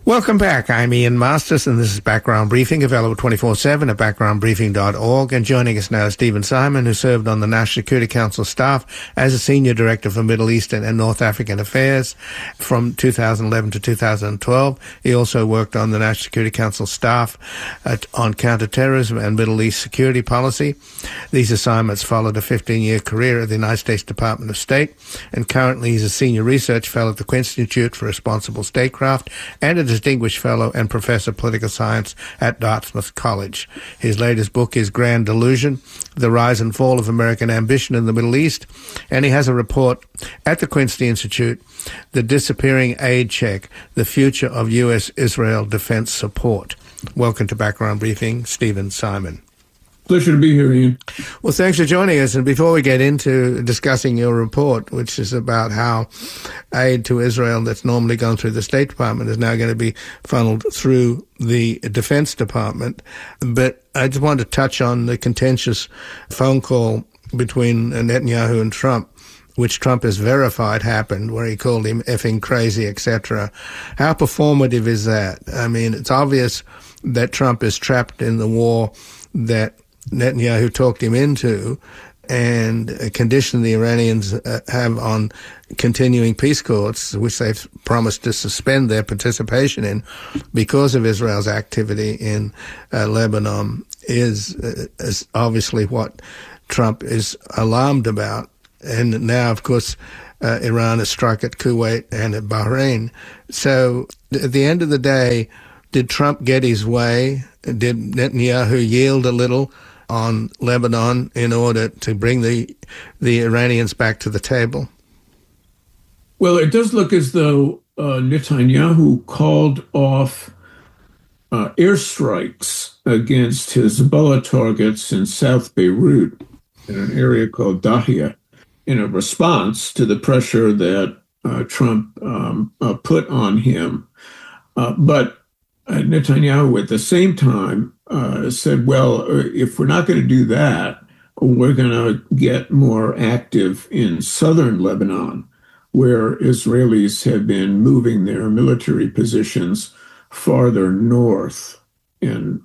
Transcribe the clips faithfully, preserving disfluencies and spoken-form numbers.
Welcome back. I'm Ian Masters, and this is Background Briefing, available twenty-four seven at background briefing dot org. And joining us now is Stephen Simon, who served on the National Security Council staff as a Senior Director for Middle Eastern and North African Affairs from two thousand eleven to two thousand twelve. He also worked on the National Security Council staff at, on counterterrorism and Middle East security policy. These assignments followed a fifteen-year career at the United States Department of State, and currently he's a Senior Research Fellow at the Quincy Institute for Responsible Statecraft and a Distinguished Fellow and Professor of Political Science at Dartmouth College. His latest book is Grand Delusion, The Rise and Fall of American Ambition in the Middle East, and he has a report at the Quincy Institute, The Disappearing Aid Check, The Future of U S Israel Defense Support. Welcome to Background Briefing, Stephen Simon. Pleasure to be here, Ian. Well, thanks for joining us. And before we get into discussing your report, which is about how aid to Israel that's normally gone through the State Department is now going to be funneled through the Defense Department, but I just want to touch on the contentious phone call between Netanyahu and Trump, which Trump has verified happened, where he called him effing crazy, et cetera. How performative is that? I mean, it's obvious that Trump is trapped in the war that Netanyahu talked him into and conditioned the Iranians uh, have on continuing peace talks, which they've promised to suspend their participation in because of Israel's activity in uh, Lebanon, is, uh, is obviously what Trump is alarmed about. And now, of course, uh, Iran has struck at Kuwait and at Bahrain. So at the end of the day, did Trump get his way? Did Netanyahu yield a little on Lebanon in order to bring the the Iranians back to the table? Well, it does look as though uh, Netanyahu called off uh, airstrikes against Hezbollah targets in South Beirut, in an area called Dahia, in a response to the pressure that uh, Trump um, uh, put on him. Uh, but uh, Netanyahu, at the same time, uh, said, well, if we're not going to do that, we're going to get more active in southern Lebanon, where Israelis have been moving their military positions farther north and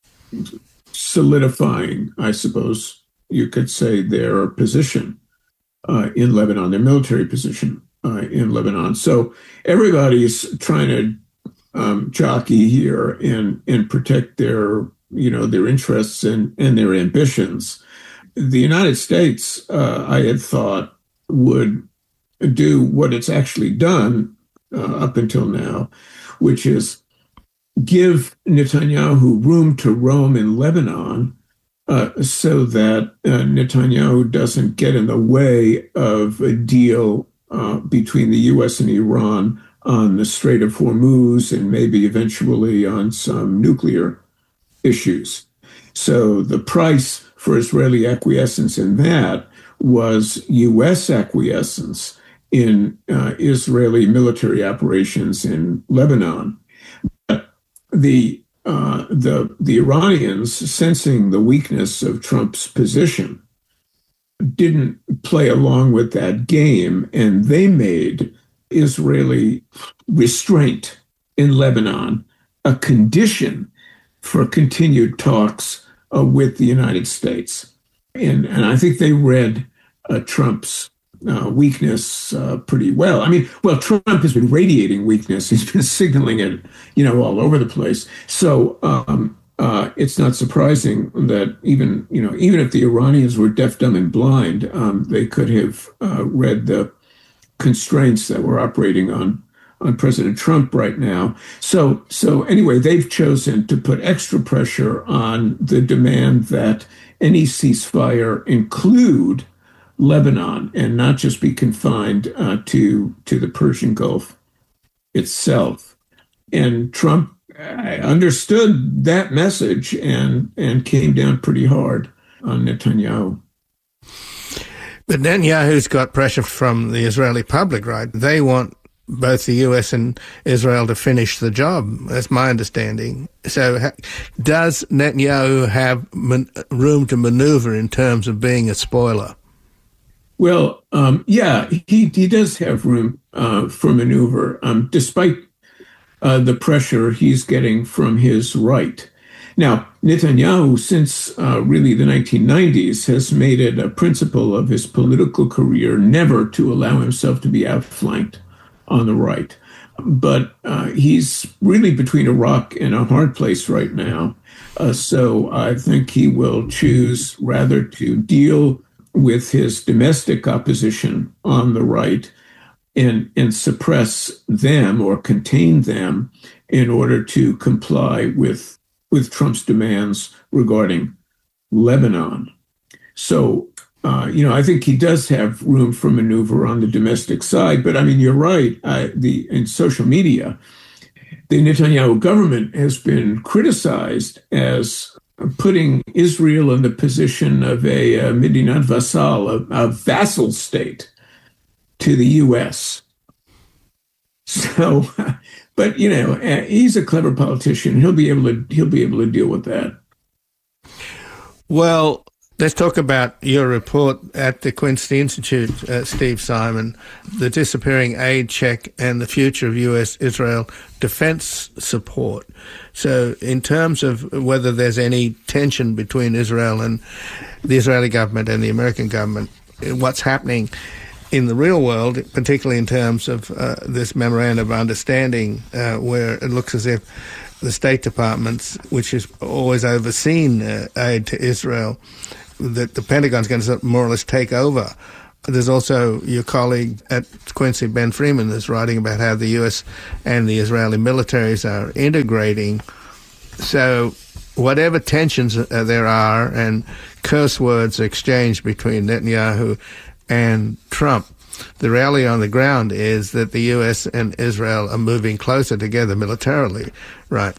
solidifying, I suppose you could say, their position uh, in Lebanon, their military position uh, in Lebanon. So everybody's trying to um, jockey here and and protect their, you know, their interests and, and their ambitions. The United States, uh, I had thought, would do what it's actually done uh, up until now, which is give Netanyahu room to roam in Lebanon uh, so that uh, Netanyahu doesn't get in the way of a deal uh, between the U S and Iran on the Strait of Hormuz and maybe eventually on some nuclear issues. So the price for Israeli acquiescence in that was U S acquiescence in uh, Israeli military operations in Lebanon. But the uh, the the Iranians, sensing the weakness of Trump's position, didn't play along with that game, and they made Israeli restraint in Lebanon a condition for continued talks uh, with the United States. And, and I think they read uh, Trump's uh, weakness uh, pretty well. I mean, well, Trump has been radiating weakness. He's been signaling it, you know, all over the place. So um, uh, it's not surprising that even, you know, even if the Iranians were deaf, dumb, and blind, um, they could have uh, read the constraints that were operating on on President Trump right now. So, so anyway, they've chosen to put extra pressure on the demand that any ceasefire include Lebanon and not just be confined uh, to to the Persian Gulf itself. And Trump understood that message and and came down pretty hard on Netanyahu. But Netanyahu's got pressure from the Israeli public, right? They want both the U S and Israel to finish the job. That's my understanding. So ha- does Netanyahu have man- room to maneuver in terms of being a spoiler? Well, um, yeah, he, he does have room uh, for maneuver, um, despite uh, the pressure he's getting from his right. Now, Netanyahu, since uh, really the nineteen nineties, has made it a principle of his political career never to allow himself to be outflanked on the right. But uh, he's really between a rock and a hard place right now. Uh, so I think he will choose rather to deal with his domestic opposition on the right and, and suppress them or contain them in order to comply with, with Trump's demands regarding Lebanon. So, uh, you know, I think he does have room for maneuver on the domestic side. But I mean, you're right. I, the in social media, the Netanyahu government has been criticized as putting Israel in the position of a, a Medinat vassal, a, a vassal state to the U S. So, but you know, he's a clever politician. He'll be able to he'll be able to deal with that. Well, let's talk about your report at the Quincy Institute, uh, Steve Simon, the disappearing aid check and the future of U S Israel defense support. So in terms of whether there's any tension between Israel and the Israeli government and the American government, what's happening in the real world, particularly in terms of uh, this memorandum of understanding, uh, where it looks as if the State Department, which has always overseen uh, aid to Israel, that the Pentagon's going to more or less take over. There's also your colleague at Quincy, Ben Freeman, that's writing about how the U S and the Israeli militaries are integrating. So whatever tensions uh, there are and curse words exchanged between Netanyahu and Trump, the reality on the ground is that the U S and Israel are moving closer together militarily, right?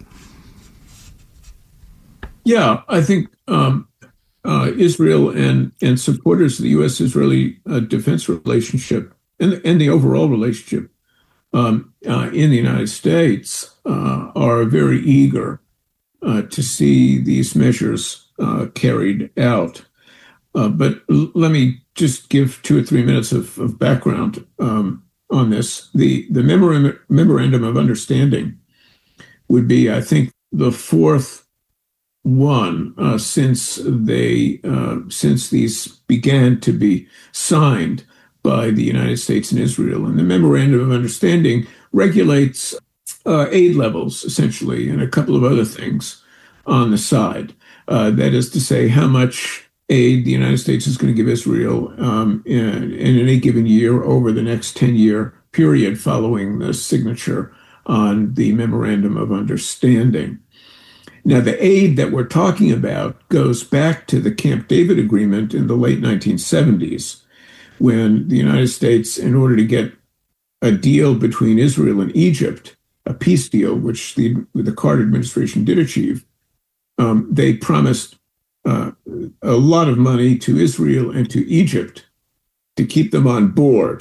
Yeah, I think um, uh, Israel and, and supporters of the U S-Israeli uh, defense relationship and, and the overall relationship um, uh, in the United States uh, are very eager uh, to see these measures uh, carried out. Uh, but l- let me just give two or three minutes of, of background um, on this. The, the memorandum, memorandum of understanding would be, I think, the fourth one uh, since they uh, since these began to be signed by the United States and Israel. And the memorandum of understanding regulates uh, aid levels, essentially, and a couple of other things on the side. Uh, that is to say, how much aid the United States is going to give Israel um, in, in any given year over the next ten-year period following the signature on the Memorandum of Understanding. Now, the aid that we're talking about goes back to the Camp David Agreement in the late nineteen seventies, when the United States, in order to get a deal between Israel and Egypt, a peace deal, which the, the Carter administration did achieve, um, they promised Uh, a lot of money to Israel and to Egypt to keep them on board.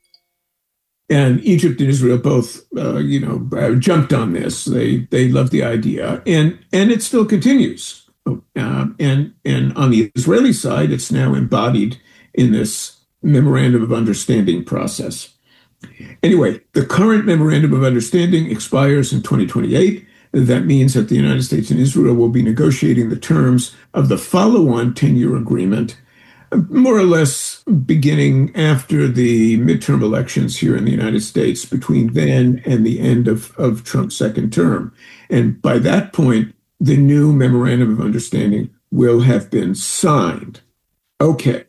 And Egypt and Israel both, uh, you know, jumped on this. They they loved the idea, and and it still continues. Uh, and and on the Israeli side, it's now embodied in this memorandum of understanding process. Anyway, the current memorandum of understanding expires in twenty twenty-eight. That means that the United States and Israel will be negotiating the terms of the follow-on ten-year agreement, more or less beginning after the midterm elections here in the United States, between then and the end of, of Trump's second term. And by that point, the new memorandum of understanding will have been signed. Okay.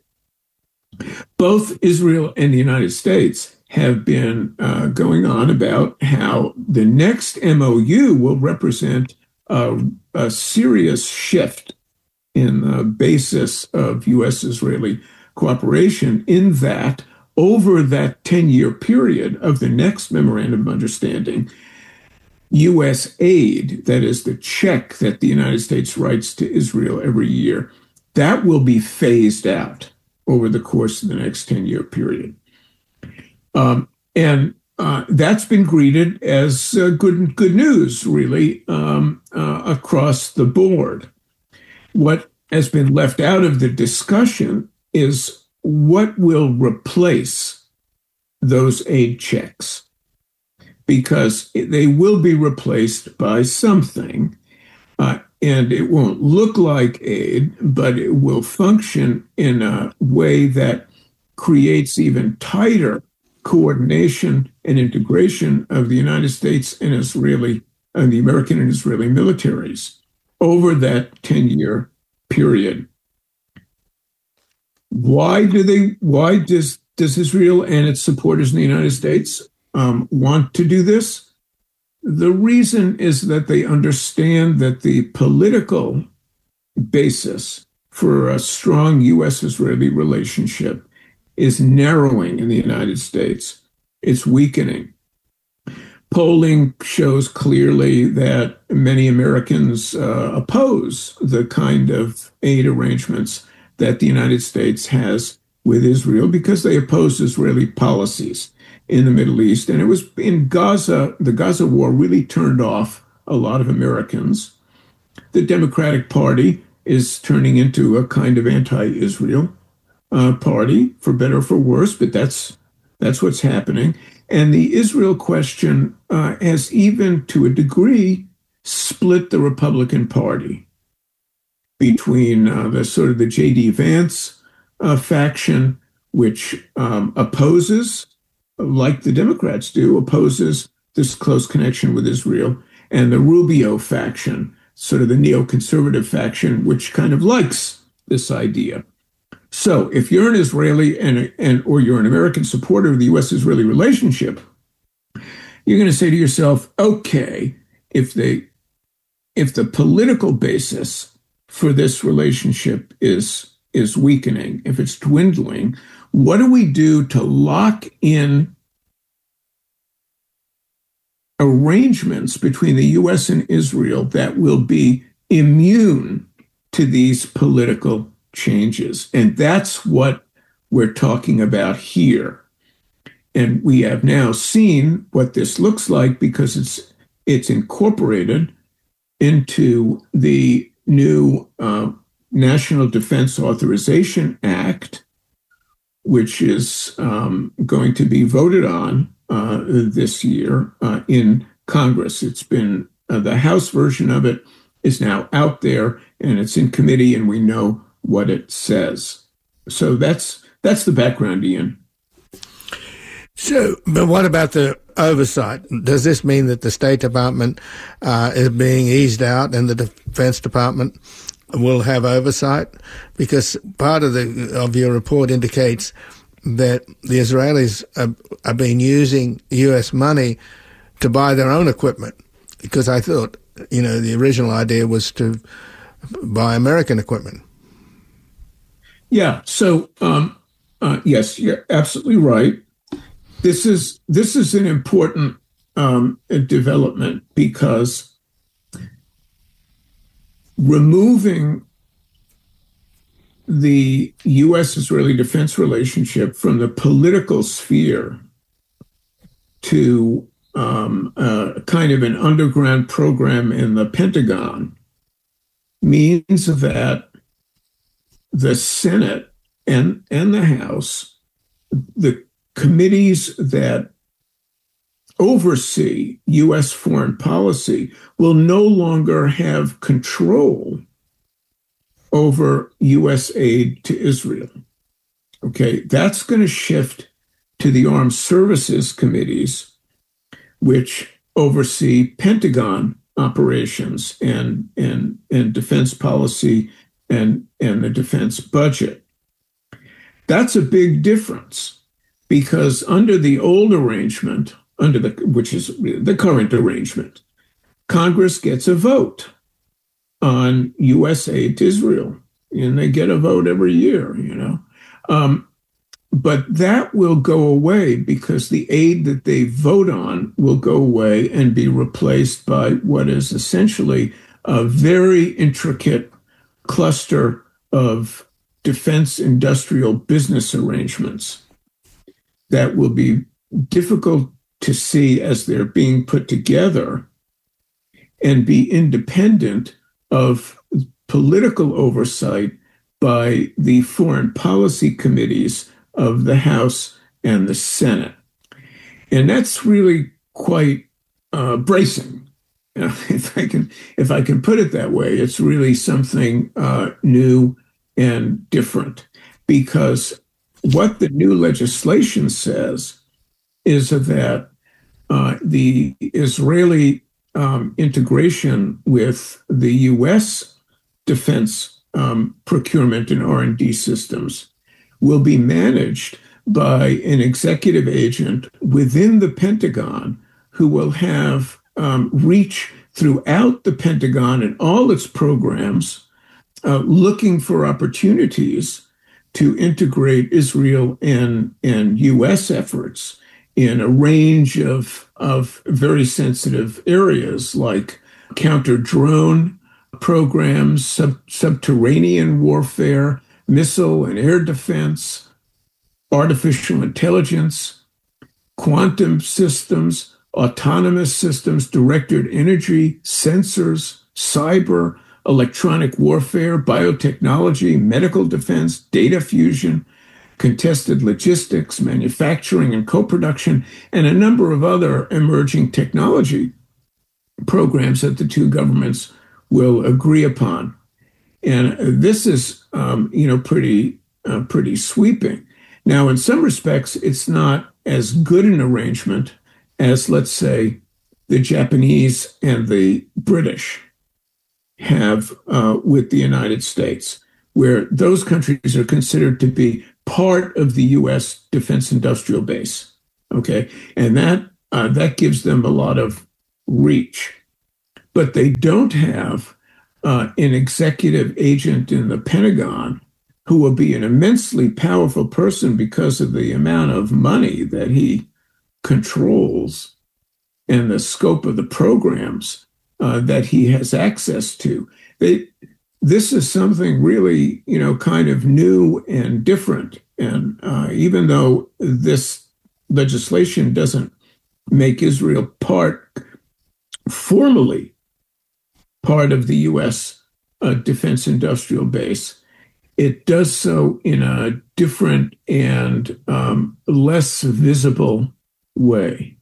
Both Israel and the United States have been uh, going on about how the next M O U will represent a, a serious shift in the basis of U S-Israeli cooperation, in that over that ten-year period of the next Memorandum of Understanding, U S aid, that is the check that the United States writes to Israel every year, that will be phased out over the course of the next ten-year period. Um, and uh, that's been greeted as uh, good good news, really, um, uh, across the board. What has been left out of the discussion is what will replace those aid checks. because they will be replaced by something. Uh, and it won't look like aid, but it will function in a way that creates even tighter coordination and integration of the United States and Israeli, and the American and Israeli militaries over that ten-year period. Why do they? Why does does Israel and its supporters in the United States um, want to do this? The reason is that they understand that the political basis for a strong U S-Israeli relationship is narrowing in the United States. It's weakening. Polling shows clearly that many Americans uh, oppose the kind of aid arrangements that the United States has with Israel because they oppose Israeli policies in the Middle East. And it was in Gaza, the Gaza war really turned off a lot of Americans. The Democratic Party is turning into a kind of anti-Israel uh, party, for better or for worse, but that's that's what's happening. And the Israel question uh, has even, to a degree, split the Republican Party between uh, the sort of the J D. Vance uh, faction, which um, opposes, like the Democrats do, opposes this close connection with Israel, and the Rubio faction, sort of the neoconservative faction, which kind of likes this idea. So if you're an Israeli and, and or you're an American supporter of the U S-Israeli relationship, you're going to say to yourself, okay, if they if the political basis for this relationship is is weakening, if it's dwindling, what do we do to lock in arrangements between the U S and Israel that will be immune to these political changes? And that's what we're talking about here. And we have now seen what this looks like because it's it's incorporated into the new uh, National Defense Authorization Act, which is um, going to be voted on uh, this year uh, in Congress. It's been, uh, the House version of it is now out there, and it's in committee, and we know what it says. So that's that's the background, Ian. So, but what about the oversight? Does this mean that the State Department uh, is being eased out and the Defense Department will have oversight? Because part of the of your report indicates that the Israelis are, are being using U S money to buy their own equipment. Because I thought, you know, the original idea was to buy American equipment. Yeah. So, um, uh, yes, you're absolutely right. This is this is an important um, development because removing the U S-Israeli defense relationship from the political sphere to um, uh, kind of an underground program in the Pentagon means that the Senate and, and the House, the committees that oversee U S foreign policy, will no longer have control over U S aid to Israel. Okay, that's going to shift to the Armed Services Committees, which oversee Pentagon operations and, and, and defense policy and, and the defense budget. That's a big difference. Because under the old arrangement, under the which is the current arrangement, Congress gets a vote on U S aid to Israel, and they get a vote every year, you know. Um, but that will go away because the aid that they vote on will go away and be replaced by what is essentially a very intricate cluster of defense industrial business arrangements that will be difficult to see as they're being put together and be independent of political oversight by the foreign policy committees of the House and the Senate. And that's really quite uh, bracing. You know, if I can, if I can put it that way, it's really something uh, new and different, because what the new legislation says is that uh, the Israeli um, integration with the U S defense um, procurement and R and D systems will be managed by an executive agent within the Pentagon who will have um, reach throughout the Pentagon and all its programs, uh, looking for opportunities to integrate Israel and, and U S efforts in a range of, of very sensitive areas like counter-drone programs, sub, subterranean warfare, missile and air defense, artificial intelligence, quantum systems, autonomous systems, directed energy, sensors, cyber, electronic warfare, biotechnology, medical defense, data fusion, contested logistics, manufacturing and co-production, and a number of other emerging technology programs that the two governments will agree upon. And this is, um, you know, pretty, uh, pretty sweeping. Now, in some respects, it's not as good an arrangement as, let's say, the Japanese and the British have uh, with the United States, where those countries are considered to be part of the U S defense industrial base. Okay, and that uh, that gives them a lot of reach, but they don't have uh, an executive agent in the Pentagon who will be an immensely powerful person because of the amount of money that he controls and the scope of the programs uh, that he has access to. They, this is something really, you know, kind of new and different. And uh, even though this legislation doesn't make Israel part, formally part of the U S uh, defense industrial base, it does so in a different and um, less visible way.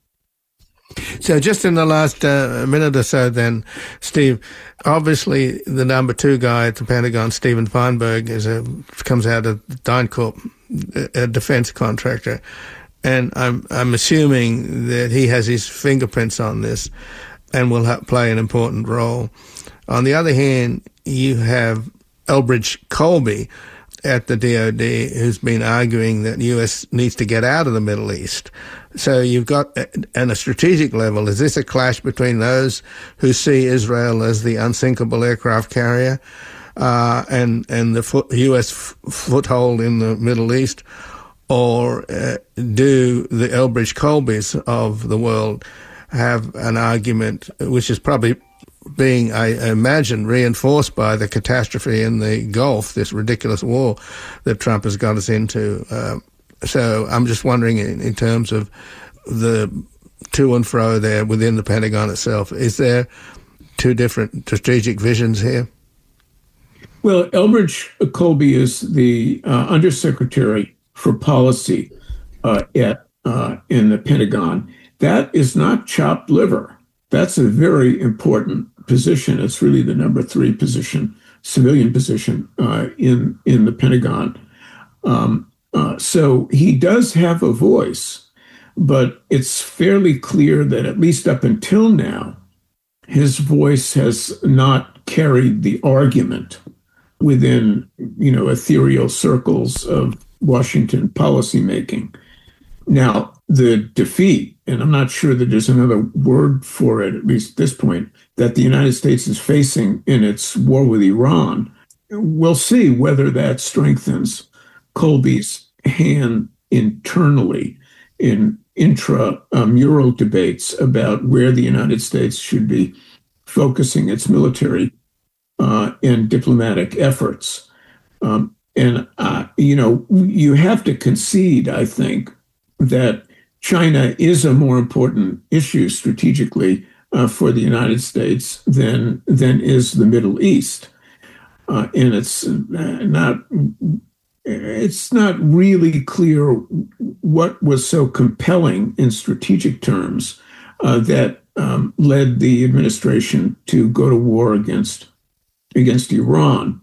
So just in the last uh, minute or so then, Steve, obviously the number two guy at the Pentagon, Stephen Feinberg, is a, comes out of DynCorp, a defense contractor. And I'm I'm assuming that he has his fingerprints on this and will ha- play an important role. On the other hand, you have Elbridge Colby at the D O D, who's been arguing that the U S needs to get out of the Middle East. So you've got, on a strategic level, is this a clash between those who see Israel as the unsinkable aircraft carrier uh, and and the foot, U S f- foothold in the Middle East, or uh, do the Elbridge Colbys of the world have an argument, which is probably being, I imagine, reinforced by the catastrophe in the Gulf, this ridiculous war that Trump has got us into. Uh, so I'm just wondering, in, in terms of the to and fro there within the Pentagon itself, is there two different strategic visions here? Well, Elbridge Colby is the uh, undersecretary for policy uh, at uh, in the Pentagon. That is not chopped liver. That's a very important position. It's really the number three position, civilian position uh, in in the Pentagon. Um, uh, so he does have a voice, but it's fairly clear that at least up until now, his voice has not carried the argument within, you know, ethereal circles of Washington policymaking. Now, the defeat, and I'm not sure that there's another word for it, at least at this point, that the United States is facing in its war with Iran, we'll see whether that strengthens Colby's hand internally in intramural debates about where the United States should be focusing its military uh, and diplomatic efforts. Um, and, uh, you know, you have to concede, I think, that China is a more important issue strategically uh, for the United States than than is the Middle East, uh, and it's not it's not really clear what was so compelling in strategic terms uh, that um, led the administration to go to war against against Iran.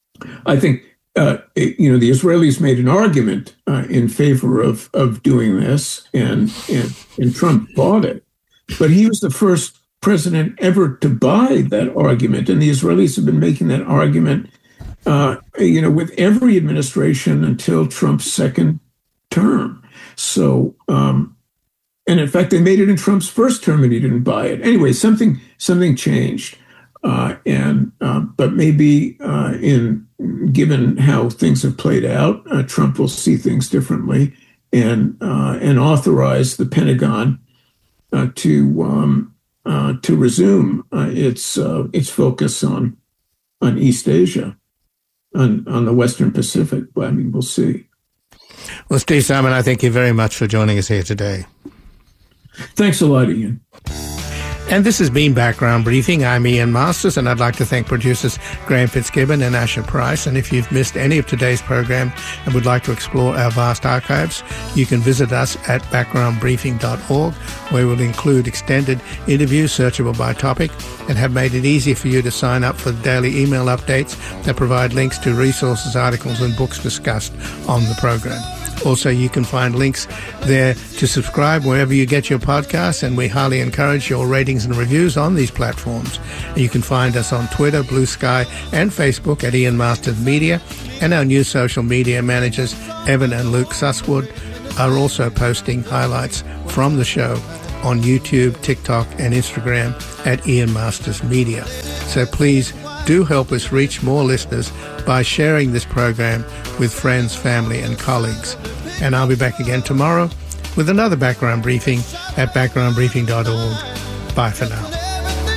I think uh, it, you know the Israelis made an argument uh, in favor of of doing this, and, and and Trump bought it. But he was the first president ever to buy that argument, and the Israelis have been making that argument, uh, you know, with every administration until Trump's second term. So, um, and in fact, they made it in Trump's first term, and he didn't buy it. Anyway, something something changed, uh, and uh, but maybe uh, in given how things have played out, uh, Trump will see things differently and uh, and authorize the Pentagon uh, to. Um, Uh, to resume uh, its uh, its focus on on East Asia, on on the Western Pacific. I mean, we'll see. Well, Steve Simon, I thank you very much for joining us here today. Thanks a lot, Ian. And this has been Background Briefing. I'm Ian Masters, and I'd like to thank producers Graham Fitzgibbon and Asher Price. And if you've missed any of today's program and would like to explore our vast archives, you can visit us at background briefing dot org, where we'll include extended interviews searchable by topic and have made it easy for you to sign up for daily email updates that provide links to resources, articles, and books discussed on the program. Also, you can find links there to subscribe wherever you get your podcasts, and we highly encourage your ratings and reviews on these platforms. And you can find us on Twitter, Blue Sky, and Facebook at Ian Masters Media, and our new social media managers, Evan and Luke Susswood, are also posting highlights from the show on YouTube, TikTok, and Instagram at Ian Masters Media. So please do help us reach more listeners by sharing this program with friends, family, and colleagues. And I'll be back again tomorrow with another Background Briefing at background briefing dot org. Bye for now.